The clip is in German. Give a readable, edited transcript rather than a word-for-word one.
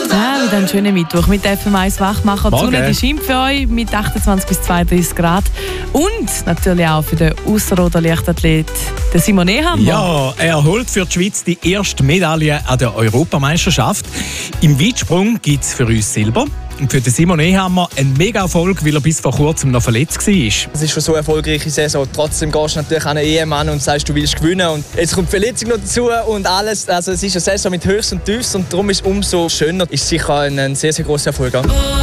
Ja, wieder einen schönen Mittwoch mit FM1 Wachmacher. Die Sonne scheint für euch mit 28 bis 32 Grad. Und natürlich auch für den Ausserrhoder Leichtathlet Simon Ehammer. Ja, er holt für die Schweiz die erste Medaille an der Europameisterschaft. Im Weitsprung gibt es für uns Silber. Und für den Simon Ehammer ein Mega-Erfolg, weil er bis vor kurzem noch verletzt war. Es ist für so eine erfolgreiche Saison. Trotzdem gehst du natürlich an eine EM an und sagst, du willst gewinnen. Und jetzt kommt die Verletzung noch dazu und alles. Also es ist eine Saison mit Höchst und Tiefs und darum ist es umso schöner. Ist sicher ein sehr, sehr grosser Erfolg.